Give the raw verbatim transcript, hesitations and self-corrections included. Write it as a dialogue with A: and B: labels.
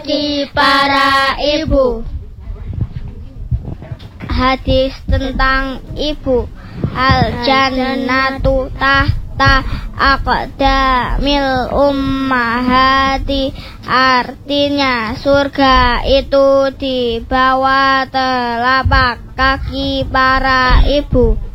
A: di para ibu. Hadis tentang ibu. Al jannatu tahta aqdamil ummahati, artinya surga itu di bawah telapak kaki para ibu.